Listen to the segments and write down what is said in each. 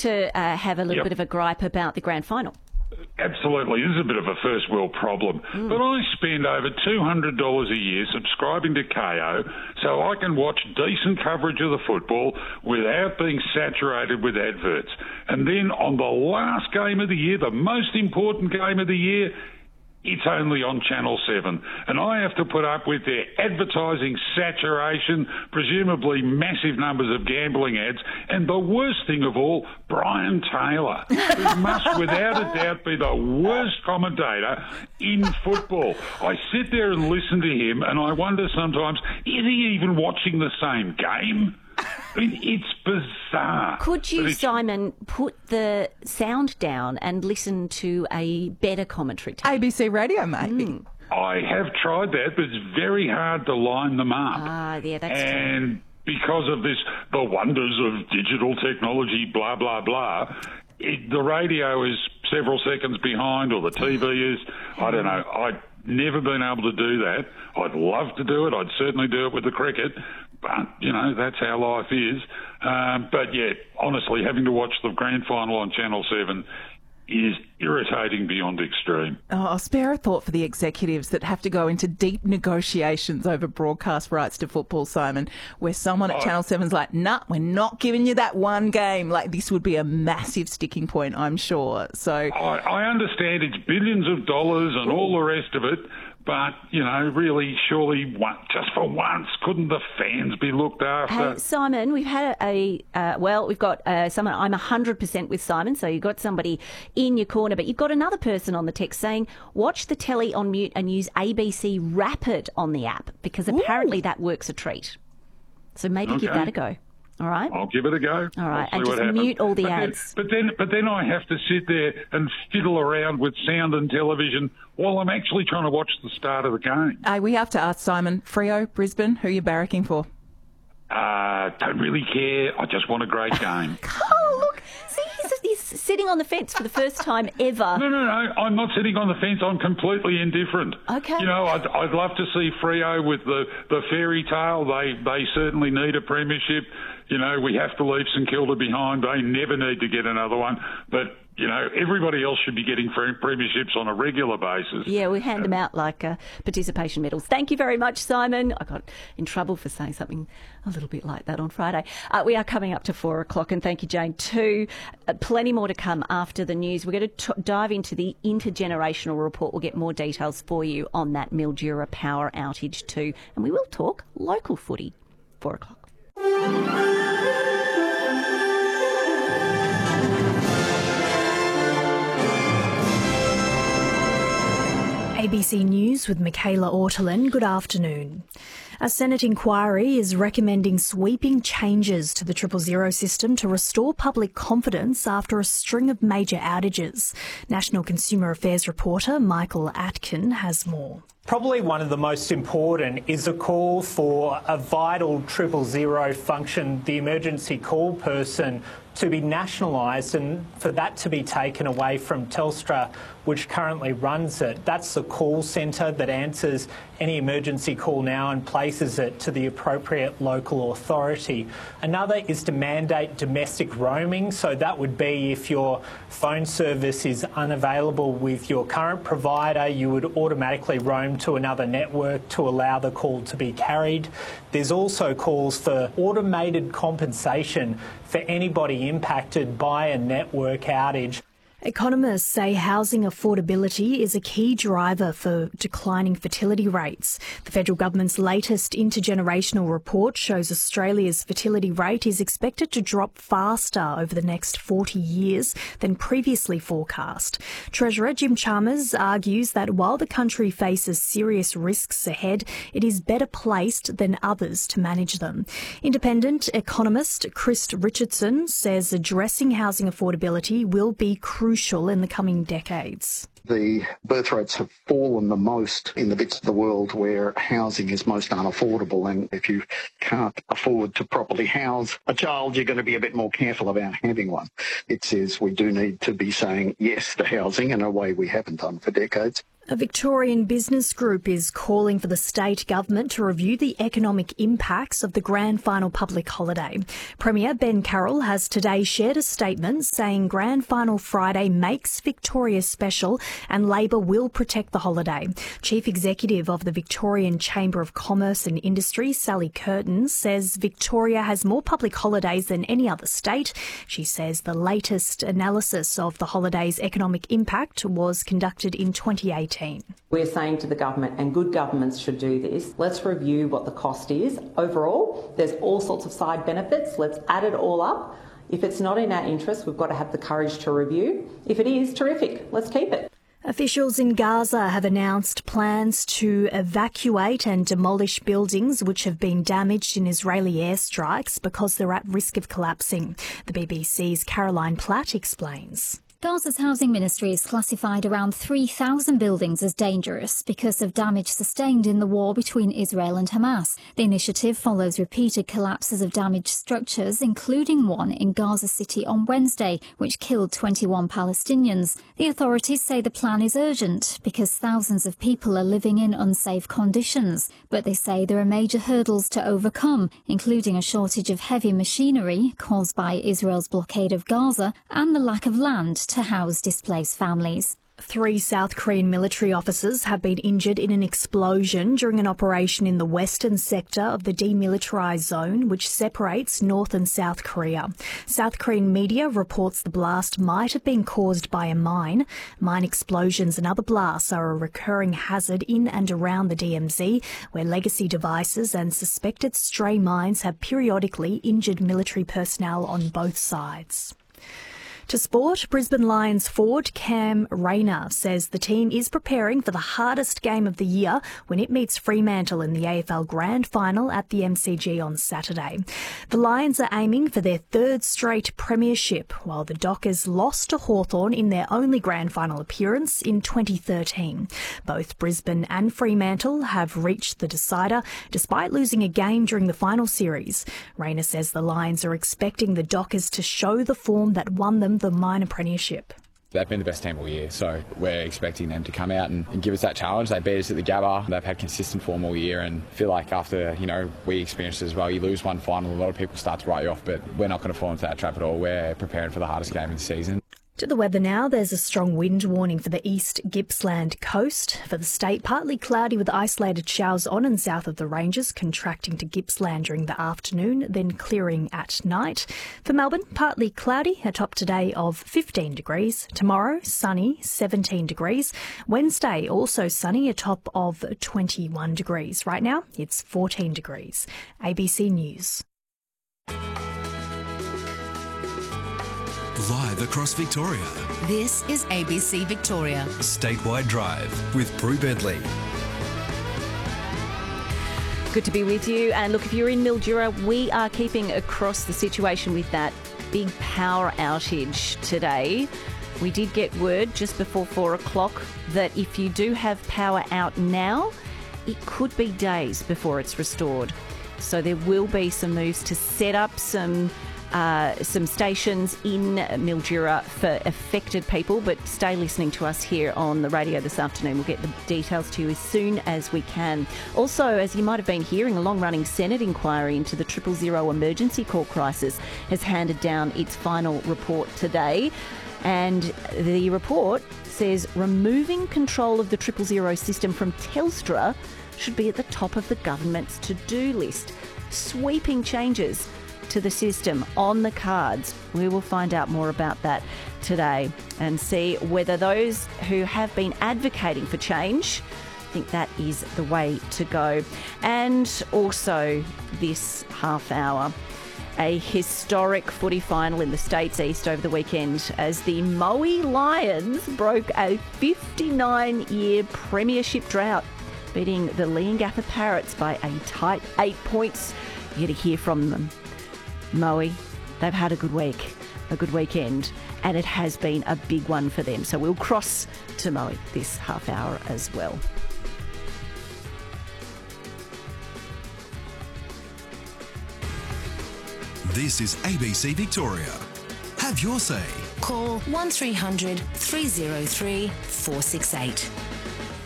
to have a little bit of a gripe about the grand final. Absolutely. This is a bit of a first world problem. But I spend over $200 a year subscribing to KO so I can watch decent coverage of the football without being saturated with adverts. And then on the last game of the year, the most important game of the year, it's only on Channel 7. And I have to put up with their advertising saturation, presumably massive numbers of gambling ads, and the worst thing of all, Brian Taylor, who must without a doubt be the worst commentator in football. I sit there and listen to him and I wonder sometimes, is he even watching the same game? I mean, it's bizarre. Could you, Simon, put the sound down and listen to a better commentary tape? ABC Radio, maybe. I have tried that, but it's very hard to line them up. Yeah, that's true. And because of this, the wonders of digital technology, blah, blah, blah, the radio is several seconds behind, or the TV is. I don't know. I've never been able to do that. I'd love to do it. I'd certainly do it with the cricket. But, you know, that's how life is. But, yeah, honestly, having to watch the grand final on Channel 7 is irritating beyond extreme. Oh, spare a thought for the executives that have to go into deep negotiations over broadcast rights to football, Simon, where someone at Channel 7's like, nah, we're not giving you that one game. Like, this would be a massive sticking point, I'm sure. So I understand it's billions of dollars and all the rest of it, but, you know, really, surely, just for once, couldn't the fans be looked after? Hey, Simon, we've had we've got someone, I'm 100% with Simon, so you've got somebody in your corner, but you've got another person on the text saying, watch the telly on mute and use ABC Rapid on the app, because apparently that works a treat. So maybe give that a go. All right? I'll give it a go. All right, and just mute all the ads. But then I have to sit there and fiddle around with sound and television while I'm actually trying to watch the start of the game. We have to ask Simon, Freo, Brisbane, who are you barracking for? Don't really care. I just want a great game. Oh, look. See, he's sitting on the fence for the first time ever. No. I'm not sitting on the fence. I'm completely indifferent. Okay. You know, I'd love to see Freo with the fairy tale. They certainly need a premiership. You know, we have to leave St Kilda behind. They never need to get another one. But, you know, everybody else should be getting premierships on a regular basis. Yeah, we hand them out like participation medals. Thank you very much, Simon. I got in trouble for saying something a little bit like that on Friday. We are coming up to 4 o'clock, and thank you, Jane, too. Plenty more to come after the news. We're going to dive into the intergenerational report. We'll get more details for you on that Mildura power outage too. And we will talk local footy. 4 o'clock. ABC News with Michaela Ortolin. Good afternoon. A Senate inquiry is recommending sweeping changes to the 000 system to restore public confidence after a string of major outages. National Consumer Affairs reporter Michael Atkin has more. Probably one of the most important is a call for a vital 000 function, the emergency call person, to be nationalised and for that to be taken away from Telstra, which currently runs it. That's the call centre that answers any emergency call now and places it to the appropriate local authority. Another is to mandate domestic roaming, so that would be if your phone service is unavailable with your current provider, you would automatically roam to another network to allow the call to be carried. There's also calls for automated compensation for anybody impacted by a network outage. Economists say housing affordability is a key driver for declining fertility rates. The federal government's latest intergenerational report shows Australia's fertility rate is expected to drop faster over the next 40 years than previously forecast. Treasurer Jim Chalmers argues that while the country faces serious risks ahead, it is better placed than others to manage them. Independent economist Chris Richardson says addressing housing affordability will be crucial in the coming decades. The birth rates have fallen the most in the bits of the world where housing is most unaffordable, and if you can't afford to properly house a child, you're going to be a bit more careful about having one. It says we do need to be saying yes to housing in a way we haven't done for decades. A Victorian business group is calling for the state government to review the economic impacts of the Grand Final public holiday. Premier Ben Carroll has today shared a statement saying Grand Final Friday makes Victoria special and Labor will protect the holiday. Chief Executive of the Victorian Chamber of Commerce and Industry, Sally Curtin, says Victoria has more public holidays than any other state. She says the latest analysis of the holiday's economic impact was conducted in 2018. We're saying to the government, and good governments should do this, let's review what the cost is. Overall, there's all sorts of side benefits. Let's add it all up. If it's not in our interest, we've got to have the courage to review. If it is, terrific. Let's keep it. Officials in Gaza have announced plans to evacuate and demolish buildings which have been damaged in Israeli airstrikes because they're at risk of collapsing. The BBC's Caroline Platt explains. Gaza's housing ministry has classified around 3,000 buildings as dangerous because of damage sustained in the war between Israel and Hamas. The initiative follows repeated collapses of damaged structures, including one in Gaza City on Wednesday, which killed 21 Palestinians. The authorities say the plan is urgent because thousands of people are living in unsafe conditions. But they say there are major hurdles to overcome, including a shortage of heavy machinery caused by Israel's blockade of Gaza and the lack of land to house displaced families. 3 South Korean military officers have been injured in an explosion during an operation in the western sector of the demilitarised zone, which separates North and South Korea. South Korean media reports the blast might have been caused by a mine. Mine explosions and other blasts are a recurring hazard in and around the DMZ, where legacy devices and suspected stray mines have periodically injured military personnel on both sides. To sport, Brisbane Lions forward Cam Rayner says the team is preparing for the hardest game of the year when it meets Fremantle in the AFL Grand Final at the MCG on Saturday. The Lions are aiming for their 3rd straight premiership, while the Dockers lost to Hawthorn in their only Grand Final appearance in 2013. Both Brisbane and Fremantle have reached the decider, despite losing a game during the final series. Rayner says the Lions are expecting the Dockers to show the form that won them the minor premiership. They've been the best team all year, so we're expecting them to come out and give us that challenge. They beat us at the Gabba. They've had consistent form all year, and feel like after, we experienced it as well, you lose one final, a lot of people start to write you off, but we're not going to fall into that trap at all. We're preparing for the hardest game of the season. To the weather now, there's a strong wind warning for the East Gippsland coast. For the state, partly cloudy with isolated showers on and south of the ranges, contracting to Gippsland during the afternoon, then clearing at night. For Melbourne, partly cloudy, a top today of 15 degrees. Tomorrow, sunny, 17 degrees. Wednesday, also sunny, a top of 21 degrees. Right now, it's 14 degrees. ABC News. Live across Victoria. This is ABC Victoria. Statewide Drive with Prue Bentley. Good to be with you. And look, if you're in Mildura, we are keeping across the situation with that big power outage today. We did get word just before 4 o'clock that if you do have power out now, it could be days before it's restored. So there will be some moves to set up some stations in Mildura for affected people, but stay listening to us here on the radio this afternoon. We'll get the details to you as soon as we can. Also, as you might have been hearing, a long-running Senate inquiry into the 000 emergency call crisis has handed down its final report today. And the report says removing control of the 000 system from Telstra should be at the top of the government's to-do list. Sweeping changes to the system on the cards. We will find out more about that today and see whether those who have been advocating for change think that is the way to go. And also this half hour, a historic footy final in the States East over the weekend as the Maui Lions broke a 59-year premiership drought, beating the Leongatha Parrots by a tight 8 points. You're going to hear from them. Maui, they've had a good week, a good weekend, and it has been a big one for them. So we'll cross to Maui this half hour as well. This is ABC Victoria. Have your say. Call 1300 303 468.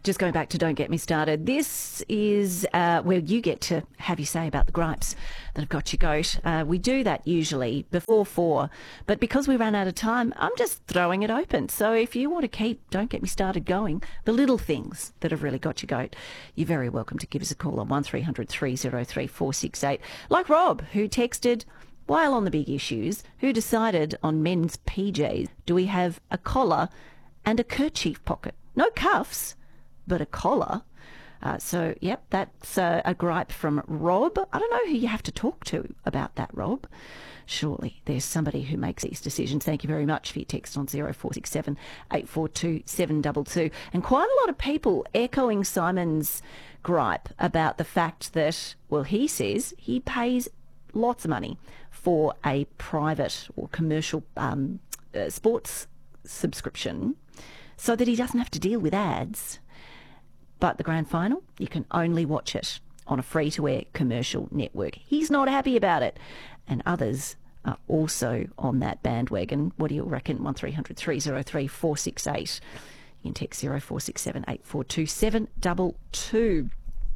Just going back to Don't Get Me Started, this is where you get to have your say about the gripes that have got your goat. We do that usually before 4, but because we ran out of time, I'm just throwing it open. So if you want to keep Don't Get Me Started going, the little things that have really got your goat, you're very welcome to give us a call on 1300 303 468. Like Rob, who texted, while on the big issues, who decided on men's PJs, do we have a collar and a kerchief pocket? No cuffs, but a collar. So, yep, that's a gripe from Rob. I don't know who you have to talk to about that, Rob. Surely there's somebody who makes these decisions. Thank you very much for your text on 0467 842 722. And quite a lot of people echoing Simon's gripe about the fact that, well, he says he pays lots of money for a private or commercial sports subscription so that he doesn't have to deal with ads. But the grand final, you can only watch it on a free-to-air commercial network. He's not happy about it. And others are also on that bandwagon. What do you reckon? 1300 303 468. You can text 0467 842 722.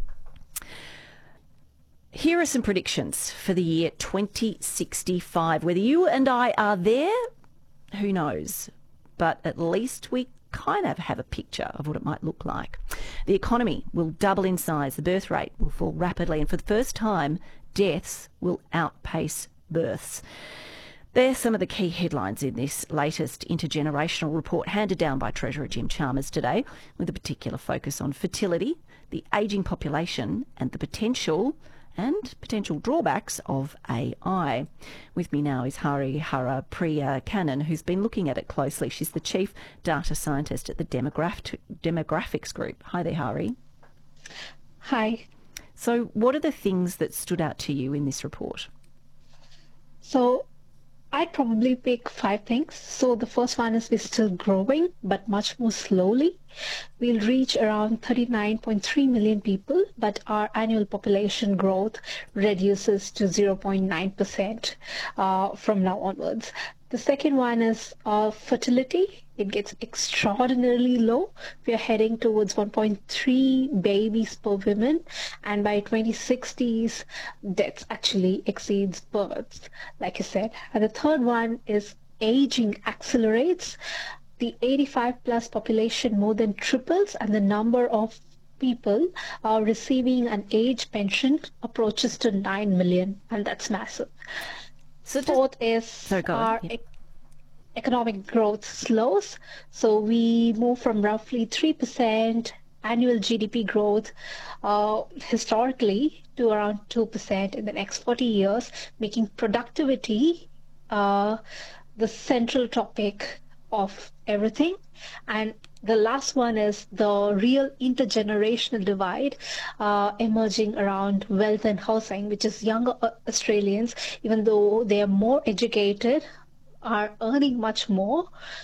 Here are some predictions for the year 2065. Whether you and I are there, who knows? But at least we kind of have a picture of what it might look like. The economy will double in size, the birth rate will fall rapidly, and for the first time, deaths will outpace births. There's some of the key headlines in this latest intergenerational report handed down by Treasurer Jim Chalmers today, with a particular focus on fertility, the ageing population, and the potential drawbacks of AI. With me now is Harihara Priya Kannan, who's been looking at it closely. She's the Chief Data Scientist at the Demographics Group. Hi there, Hari. Hi. So what are the things that stood out to you in this report? So I'd probably pick 5 things. So the first one is we're still growing, but much more slowly. We'll reach around 39.3 million people, but our annual population growth reduces to 0.9% from now onwards. The second one is fertility. It gets extraordinarily low. We are heading towards 1.3 babies per woman, and by 2060s, deaths actually exceeds births, like you said. And the third one is aging accelerates. The 85 plus population more than triples, and the number of people receiving an age pension approaches to 9 million, and that's massive. So fourth is our economic growth slows. So we move from roughly 3% annual GDP growth historically to around 2% in the next 40 years, making productivity the central topic of everything. And the last one is the real intergenerational divide emerging around wealth and housing, which is younger Australians, even though they are more educated, are earning much more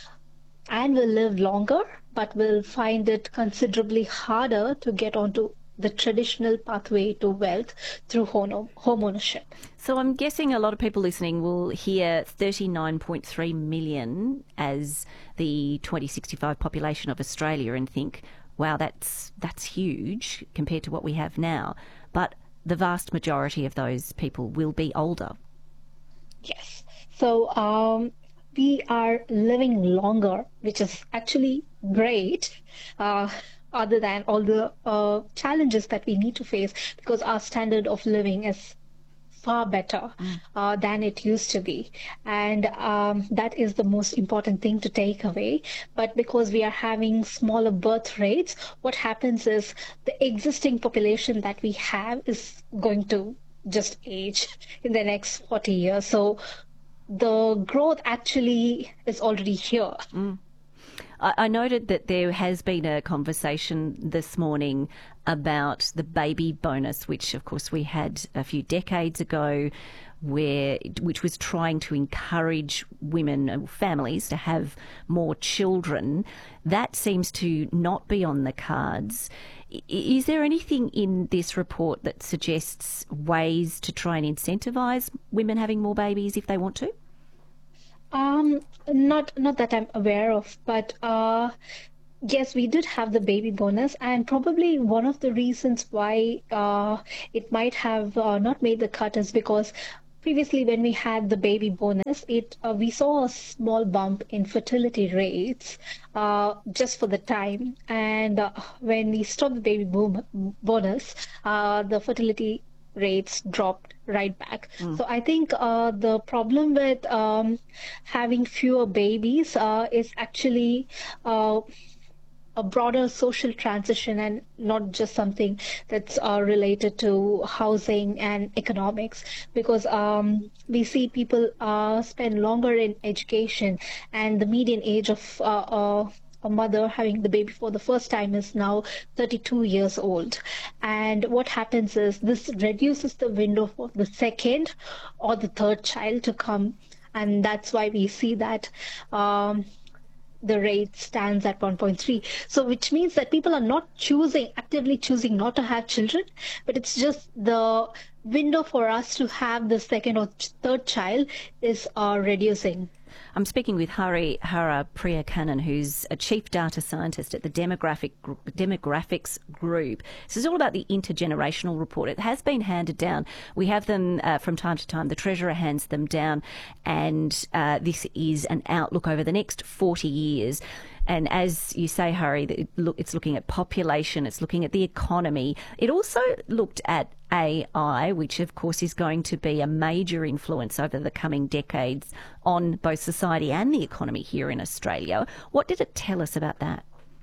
and will live longer, but will find it considerably harder to get onto the traditional pathway to wealth through home ownership. So I'm guessing a lot of people listening will hear 39.3 million as the 2065 population of Australia and think, wow, that's huge compared to what we have now. But the vast majority of those people will be older. Yes. So we are living longer, which is actually great. Other than all the challenges that we need to face, because our standard of living is far better than it used to be. And that is the most important thing to take away. But because we are having smaller birth rates, what happens is the existing population that we have is going to just age in the next 40 years. So the growth actually is already here. I noted that there has been a conversation this morning about the baby bonus, which of course we had a few decades ago, which was trying to encourage women and families to have more children. That seems to not be on the cards. Is there anything in this report that suggests ways to try and incentivise women having more babies if they want to? Not that I'm aware of, but Yes, we did have the baby bonus, and probably one of the reasons why it might have not made the cut is because previously when we had the baby bonus, we saw a small bump in fertility rates just for the time, and when we stopped the baby bonus, the fertility rates dropped right back. So I think the problem with having fewer babies is actually a broader social transition and not just something that's related to housing and economics, because we see people spend longer in education, and the median age of a mother having the baby for the first time is now 32 years old. And what happens is this reduces the window for the second or the third child to come, and that's why we see that the rate stands at 1.3. So which means that people are not actively choosing not to have children, but it's just the window for us to have the second or third child is reducing. I'm speaking with Harihara Priyakanan, who's a chief data scientist at the Demographics Group. This is all about the intergenerational report. It has been handed down. We have them from time to time. The Treasurer hands them down, and this is an outlook over the next 40 years. And as you say, Hari, it's looking at population, it's looking at the economy. It also looked at AI, which of course is going to be a major influence over the coming decades on both society and the economy here in Australia. What did it tell us about that?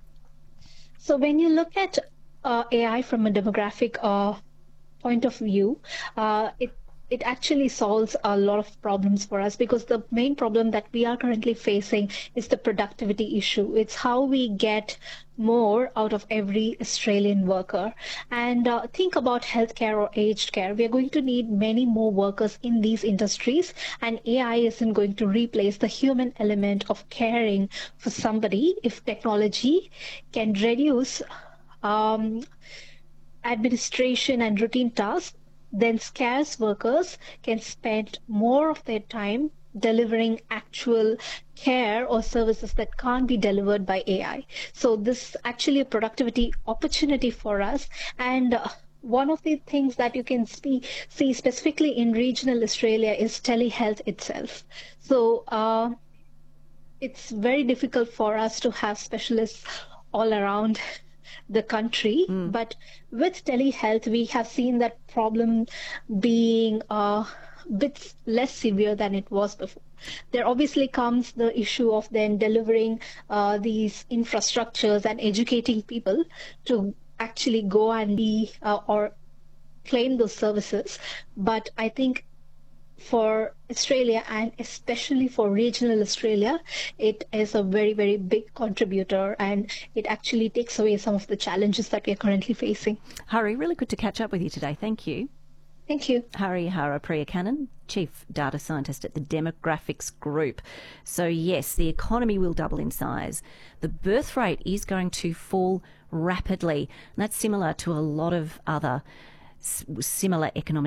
So when you look at AI from a demographic point of view, it actually solves a lot of problems for us, because the main problem that we are currently facing is the productivity issue. It's how we get more out of every Australian worker. And think about healthcare or aged care. We are going to need many more workers in these industries, and AI isn't going to replace the human element of caring for somebody. If technology can reduce administration and routine tasks, then scarce workers can spend more of their time delivering actual care or services that can't be delivered by AI. So this is actually a productivity opportunity for us. And one of the things that you can see specifically in regional Australia is telehealth itself. So it's very difficult for us to have specialists all around the country, but with telehealth we have seen that problem being a bit less severe than it was before. There obviously comes the issue of then delivering these infrastructures and educating people to actually go and be or claim those services. But I think for Australia, and especially for regional Australia, it is a very, very big contributor, and it actually takes away some of the challenges that we are currently facing. Hari, really good to catch up with you today. Thank you. Thank you. Harihara Priyakanan, Chief Data Scientist at the Demographics Group. So yes, the economy will double in size. The birth rate is going to fall rapidly. And that's similar to a lot of other similar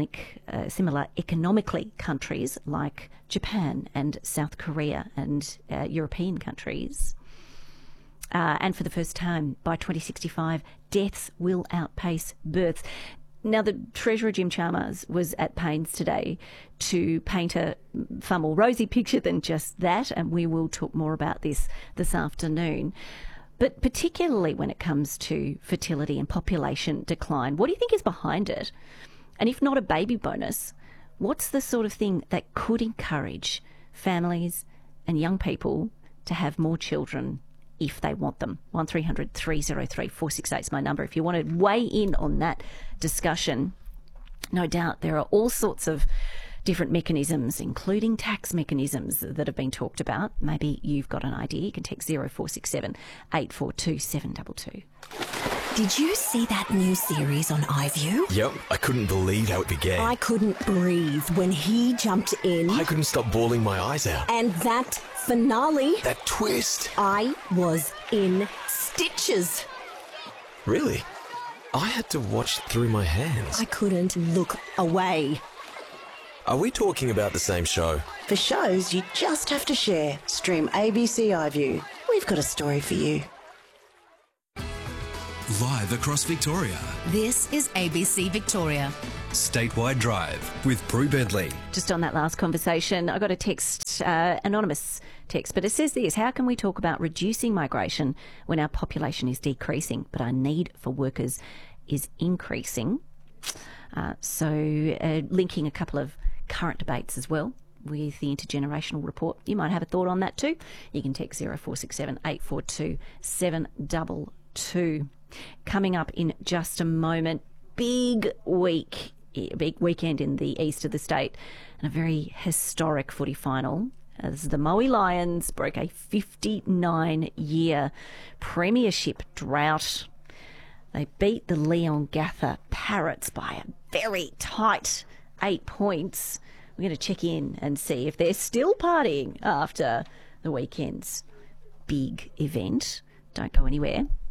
economically countries like Japan and South Korea and European countries. And for the first time, by 2065, deaths will outpace births. Now, the Treasurer, Jim Chalmers, was at pains today to paint a far more rosy picture than just that, and we will talk more about this afternoon. But particularly when it comes to fertility and population decline, what do you think is behind it? And if not a baby bonus, what's the sort of thing that could encourage families and young people to have more children if they want them? 1300 303 468 is my number if you want to weigh in on that discussion. No doubt there are all sorts of different mechanisms, including tax mechanisms that have been talked about. Maybe you've got an idea. You can text 0467 842 722. Did you see that new series on iView? Yep, I couldn't believe how it began. I couldn't breathe when he jumped in. I couldn't stop bawling my eyes out. And that finale. That twist. I was in stitches. Really? I had to watch through my hands. I couldn't look away. Are we talking about the same show? For shows you just have to share, stream ABC iView. We've got a story for you. live across Victoria. This is ABC Victoria. Statewide Drive with Prue Bentley. Just on that last conversation, I got a text, anonymous text, but it says this: how can we talk about reducing migration when our population is decreasing, but our need for workers is increasing? Linking a couple of current debates as well with the intergenerational report. You might have a thought on that too. You can text 0467 842 722. Coming up in just a moment, big weekend in the east of the state, and a very historic footy final as the Moe Lions broke a 59-year premiership drought. They beat the Leongatha Parrots by a very tight 8 points. We're going to check in and see if they're still partying after the weekend's big event. Don't go anywhere.